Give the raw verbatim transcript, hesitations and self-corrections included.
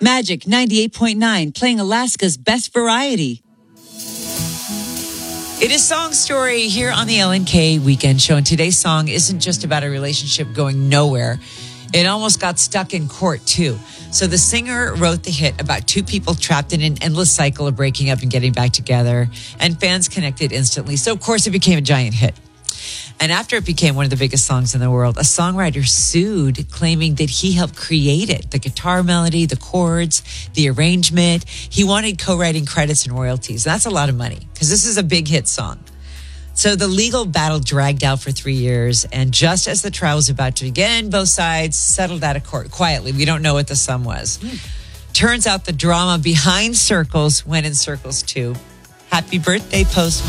Magic ninety-eight point nine, playing Alaska's best variety. It is Song Story here on the L N K Weekend Show. And today's song isn't just about a relationship going nowhere. It almost got stuck in court, too. So the singer wrote the hit about two people trapped in an endless cycle of breaking up and getting back together. And fans connected instantly. So, of course, it became a giant hit. And after it became one of the biggest songs in the world, a songwriter sued, claiming that he helped create it. The guitar melody, the chords, the arrangement. He wanted co-writing credits and royalties. That's a lot of money because this is a big hit song. So the legal battle dragged out for three years. And just as the trial was about to begin, both sides settled out of court quietly. We don't know what the sum was. Mm. Turns out the drama behind Circles went in circles too. Happy birthday, Post Malone.